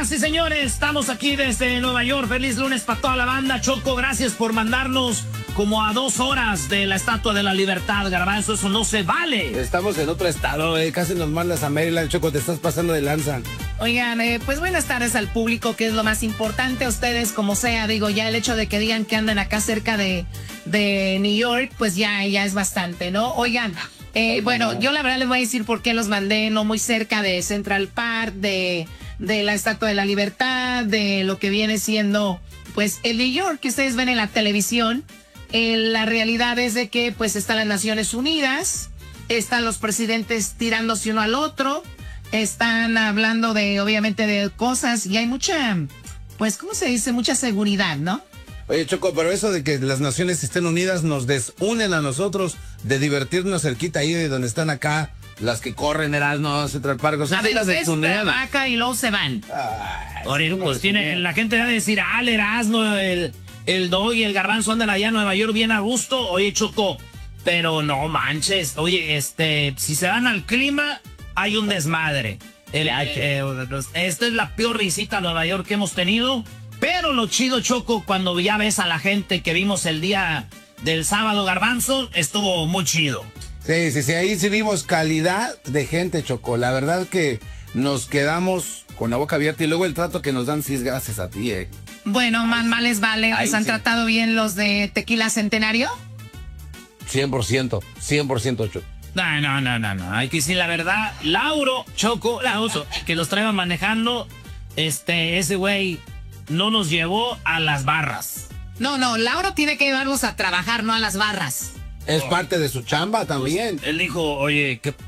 Señoras y señores, estamos aquí desde Nueva York. Feliz lunes para toda la banda. Choco, gracias por mandarnos como a 2 horas de la Estatua de la Libertad, Garbanzo. Eso no se vale. Estamos en otro estado, casi nos mandas a Maryland, Choco, te estás pasando de lanza. Oigan, pues buenas tardes al público, que es lo más importante. A ustedes, como sea, digo, ya el hecho de que digan que andan acá cerca de New York, pues ya es bastante, ¿no? Oigan, bueno, yo la verdad les voy a decir por qué los mandé no muy cerca de Central Park, de la Estatua de la Libertad, de lo que viene siendo, pues, el New York que ustedes ven en la televisión. La realidad es de que, pues, están las Naciones Unidas, están los presidentes tirándose uno al otro, están hablando obviamente, de cosas, y hay mucha, pues, ¿cómo se dice? Mucha seguridad, ¿no? Oye, Choco, pero eso de que las naciones estén unidas nos desunen a nosotros de divertirnos cerquita ahí de donde están acá las que corren Erasmo, Central Park. O sea, las desunen acá y luego se van. Ahora, pues la gente va a decir, el Erasmo, el Dog y el Garbanzo andan allá en Nueva York bien a gusto. Oye, Choco, pero no manches. Oye, si se van al clima, hay un desmadre. Esta es la peor visita a Nueva York que hemos tenido. Pero lo chido, Choco, cuando ya ves a la gente que vimos el día del sábado, Garbanzo, estuvo muy chido. Sí, ahí sí vimos calidad de gente, Choco. La verdad que nos quedamos con la boca abierta y luego el trato que nos dan, sí es gracias a ti, Bueno, más les vale. ¿Les han tratado bien los de Tequila Centenario? 100%, Choco. No. Hay que decir la verdad. Lauro, que los traía manejando, ese güey no nos llevó a las barras. No, Lauro tiene que llevarlos a trabajar, no a las barras. Es parte de su chamba también. Él dijo, oye, ¿qué?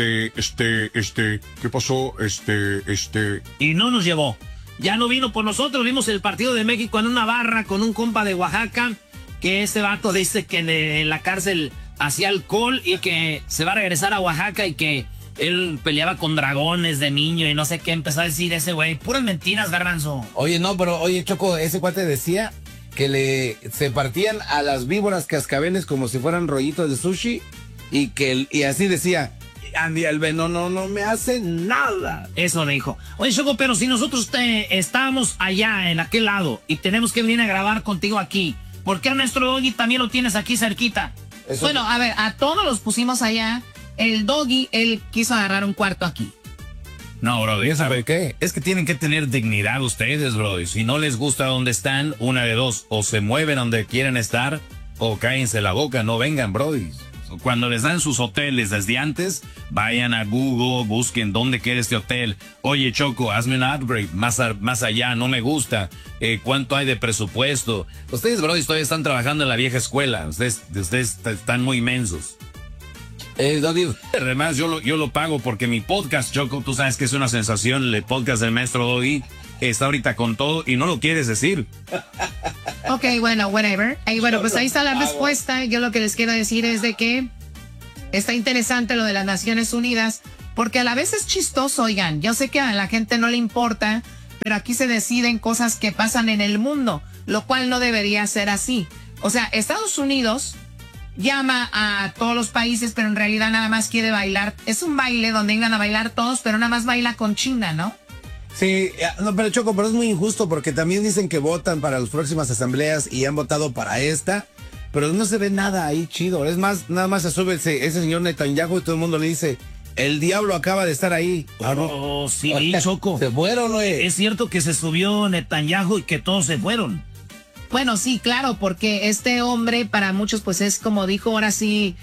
¿Qué pasó? Y no nos llevó. Ya no vino por nosotros. Vimos el partido de México en una barra con un compa de Oaxaca, que ese vato dice que en la cárcel hacía alcohol y que se va a regresar a Oaxaca y que él peleaba con dragones de niño y no sé qué empezó a decir ese güey. Puras mentiras, Garbanzo. Oye, no, pero oye, Choco, ese cuate decía que se partían a las víboras cascabeles como si fueran rollitos de sushi y así decía, Andy Albeno no me hace nada. Eso dijo. Oye, Choco, pero si nosotros estábamos allá en aquel lado y tenemos que venir a grabar contigo aquí, ¿por qué a nuestro Doggy también lo tienes aquí cerquita? Bueno, a ver, a todos los pusimos allá. El Doggy, él quiso agarrar un cuarto aquí. No, brody, ¿sabe qué? Es que tienen que tener dignidad ustedes, brody. Si no les gusta donde están, una de dos, o se mueven donde quieren estar, o cállense la boca, no vengan, brody. Cuando les dan sus hoteles desde antes, vayan a Google, busquen dónde queda este hotel. Oye, Choco, hazme un upgrade, más allá, no me gusta. ¿Cuánto hay de presupuesto? Ustedes, brody, todavía están trabajando en la vieja escuela. Ustedes están muy inmensos. Además, yo lo pago porque mi podcast, Choco, tú sabes que es una sensación, el podcast del maestro Doggy está ahorita con todo y no lo quieres decir. Ok, bueno, whatever. Bueno, pues ahí está la respuesta. Yo lo que les quiero decir es de que está interesante lo de las Naciones Unidas, porque a la vez es chistoso, oigan. Yo sé que a la gente no le importa, pero aquí se deciden cosas que pasan en el mundo, lo cual no debería ser así. O sea, Estados Unidos llama a todos los países, pero en realidad nada más quiere bailar. Es un baile donde iban a bailar todos, pero nada más baila con China, ¿no? Sí, no, pero Choco, pero es muy injusto porque también dicen que votan para las próximas asambleas y han votado para esta, pero no se ve nada ahí chido. Es más, nada más se sube ese señor Netanyahu y todo el mundo le dice, el diablo acaba de estar ahí. Sí, Choco. Se fueron, güey. Es cierto que se subió Netanyahu y que todos se fueron. Bueno, sí, claro, porque este hombre para muchos pues es como dijo ahora sí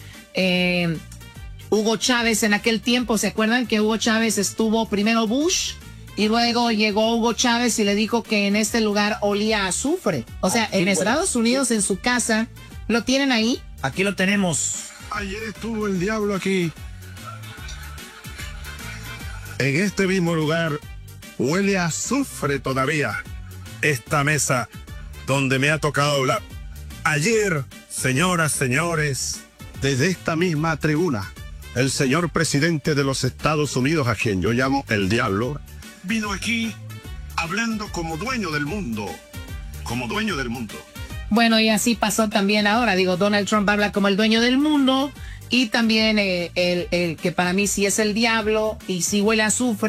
Hugo Chávez en aquel tiempo. ¿Se acuerdan que Hugo Chávez estuvo primero Bush y luego llegó Hugo Chávez y le dijo que en este lugar olía a azufre? O sea, en Estados Unidos, en su casa, ¿lo tienen ahí? Aquí lo tenemos. Ayer estuvo el diablo aquí. En este mismo lugar huele a azufre todavía esta mesa donde me ha tocado hablar. Ayer, señoras, señores, desde esta misma tribuna, el señor presidente de los Estados Unidos, a quien yo llamo el diablo, vino aquí hablando como dueño del mundo. Como dueño del mundo. Bueno, y así pasó también ahora. Digo, Donald Trump habla como el dueño del mundo y también el que para mí sí es el diablo y sí huele a azufre,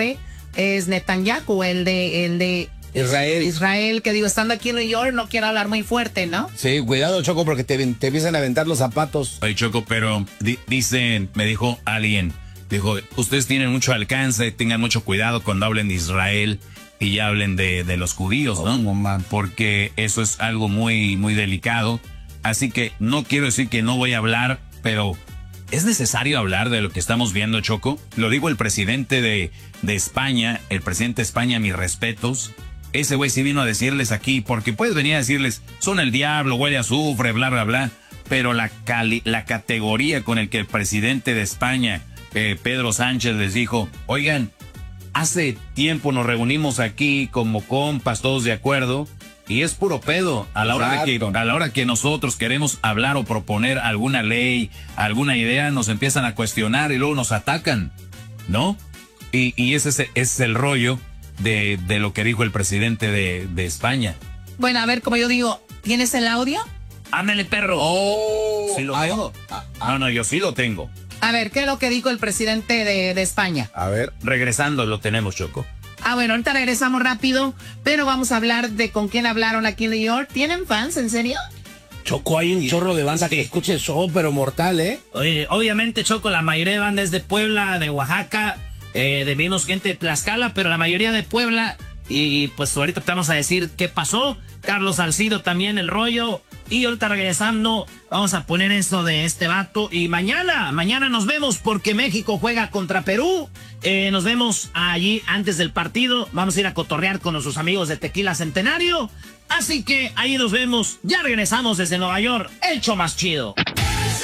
es Netanyahu, el de Israel, que digo, estando aquí en New York, no quiero hablar muy fuerte, ¿no? Sí, cuidado, Choco, porque te empiezan a aventar los zapatos. Oye, Choco, pero dicen, me dijo alguien, dijo, ustedes tienen mucho alcance, tengan mucho cuidado cuando hablen de Israel y ya hablen de los judíos, ¿no? Porque eso es algo muy, muy delicado. Así que no quiero decir que no voy a hablar, pero ¿es necesario hablar de lo que estamos viendo, Choco? Lo digo el presidente de España, el presidente de España, mis respetos. Ese güey sí vino a decirles aquí, porque puedes venir a decirles, son el diablo, huele a azufre, bla, bla, bla. Pero la categoría con el que el presidente de España, Pedro Sánchez, les dijo, oigan, hace tiempo nos reunimos aquí como compas, todos de acuerdo, y es puro pedo. A la hora que nosotros queremos hablar o proponer alguna ley, alguna idea, nos empiezan a cuestionar y luego nos atacan, ¿no? Y ese es el rollo de lo que dijo el presidente de España. Bueno, a ver, como yo digo, ¿tienes el audio? Ándale, perro. Sí lo tengo. No, yo sí lo tengo. A ver, ¿qué es lo que dijo el presidente de España? A ver. Regresando lo tenemos, Choco. Bueno, ahorita regresamos rápido, pero vamos a hablar de con quién hablaron aquí en New York. ¿Tienen fans, en serio? Choco, hay un chorro de banda que escuche el show, pero mortal, ¿eh? Oye, obviamente, Choco, la mayoría de bandas de Puebla, de Oaxaca, vimos gente de Tlaxcala, pero la mayoría de Puebla. Y pues ahorita te vamos a decir qué pasó. Carlos Salcido también, el rollo. Y ahorita regresando, vamos a poner eso de este vato. Y mañana nos vemos porque México juega contra Perú. Nos vemos allí antes del partido. Vamos a ir a cotorrear con nuestros amigos de Tequila Centenario. Así que ahí nos vemos. Ya regresamos desde Nueva York. El show más chido.